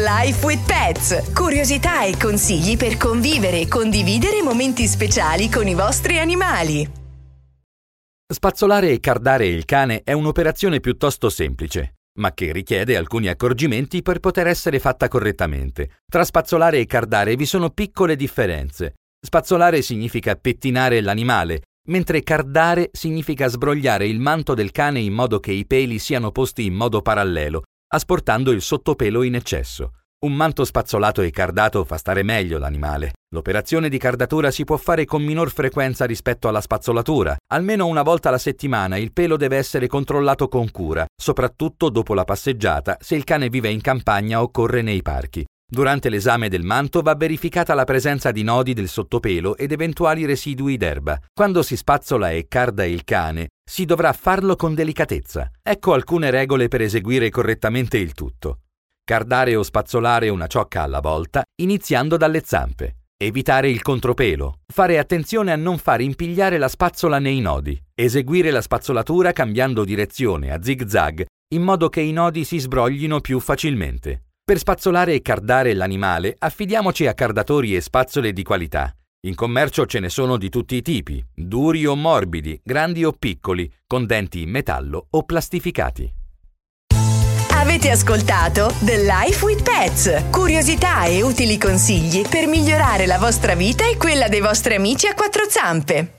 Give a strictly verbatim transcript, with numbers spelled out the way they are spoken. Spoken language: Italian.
Life with Pets. Curiosità e consigli per convivere e condividere momenti speciali con i vostri animali. Spazzolare e cardare il cane è un'operazione piuttosto semplice, ma che richiede alcuni accorgimenti per poter essere fatta correttamente. Tra spazzolare e cardare vi sono piccole differenze. Spazzolare significa pettinare l'animale, mentre cardare significa sbrogliare il manto del cane in modo che i peli siano posti in modo parallelo, asportando il sottopelo in eccesso. Un manto spazzolato e cardato fa stare meglio l'animale. L'operazione di cardatura si può fare con minor frequenza rispetto alla spazzolatura. Almeno una volta alla settimana il pelo deve essere controllato con cura, soprattutto dopo la passeggiata se il cane vive in campagna o corre nei parchi. Durante l'esame del manto va verificata la presenza di nodi del sottopelo ed eventuali residui d'erba. Quando si spazzola e carda il cane, si dovrà farlo con delicatezza. Ecco alcune regole per eseguire correttamente il tutto. Cardare o spazzolare una ciocca alla volta, iniziando dalle zampe. Evitare il contropelo. Fare attenzione a non far impigliare la spazzola nei nodi. Eseguire la spazzolatura cambiando direzione a zig-zag, in modo che i nodi si sbroglino più facilmente. Per spazzolare e cardare l'animale, affidiamoci a cardatori e spazzole di qualità. In commercio ce ne sono di tutti i tipi, duri o morbidi, grandi o piccoli, con denti in metallo o plastificati. Avete ascoltato The Life with Pets. Curiosità e utili consigli per migliorare la vostra vita e quella dei vostri amici a quattro zampe.